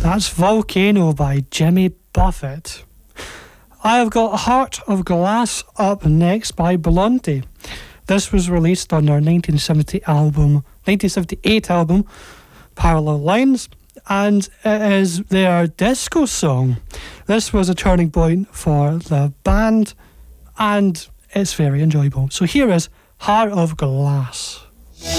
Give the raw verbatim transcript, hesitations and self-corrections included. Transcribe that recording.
That's Volcano by Jimmy Buffett. I have got Heart of Glass up next by Blondie. This was released on their nineteen seventy album, nineteen seventy-eight album, Parallel Lines, and it is their disco song. This was a turning point for the band, and it's very enjoyable. So here is Heart of Glass.